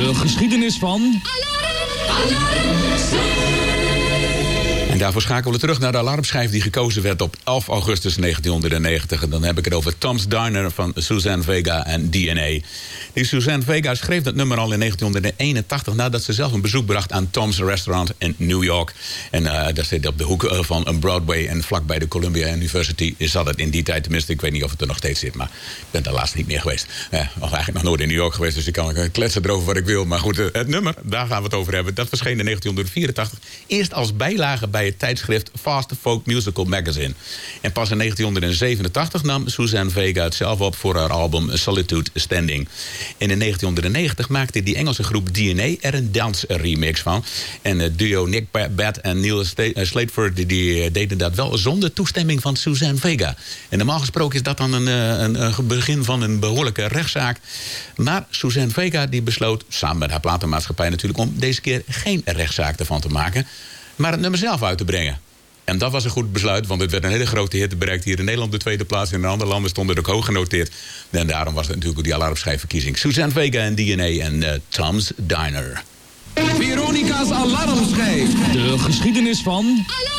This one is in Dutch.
De geschiedenis van... En daarvoor schakelen we terug naar de alarmschijf die gekozen werd op 11 augustus 1990. En dan heb ik het over Tom's Diner van Suzanne Vega en DNA. Die Suzanne Vega schreef dat nummer al in 1981... nadat ze zelf een bezoek bracht aan Tom's Restaurant in New York. En dat zit op de hoek van een Broadway en vlakbij de Columbia University zat het in die tijd. Tenminste, ik weet niet of het er nog steeds zit, maar ik ben daar laatst niet meer geweest. Of eigenlijk nog nooit in New York geweest, dus ik kan kletsen erover wat ik wil. Maar goed, het nummer, daar gaan we het over hebben. Dat verscheen in 1984, eerst als bijlage bij het tijdschrift Fast Folk Musical Magazine. En pas in 1987 nam Suzanne Vega het zelf op voor haar album Solitude Standing. En in 1990 maakte die Engelse groep DNA er een dansremix van. En het duo Nick Batt en Neil Slateford die deden dat wel zonder toestemming van Suzanne Vega. En normaal gesproken is dat dan een begin van een behoorlijke rechtszaak. Maar Suzanne Vega die besloot, samen met haar platenmaatschappij natuurlijk, om deze keer geen rechtszaak ervan te maken, maar het nummer zelf uit te brengen. En dat was een goed besluit, want het werd een hele grote hit. Het bereikte hier in Nederland de tweede plaats. In andere landen stond het ook hoog genoteerd. En daarom was het natuurlijk ook die alarmschijfverkiezing. Suzanne Vega en DNA en Tom's Diner. Veronica's alarmschijf. De geschiedenis van...